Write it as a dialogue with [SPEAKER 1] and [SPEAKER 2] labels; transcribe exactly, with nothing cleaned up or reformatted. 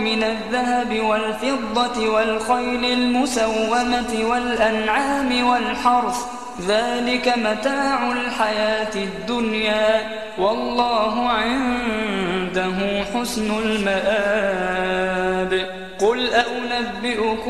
[SPEAKER 1] من الذهب والفضة والخيل المسومة والأنعام والحرث ذلك متاع الحياة الدنيا والله عنده حسن المآب. قل أنبئكم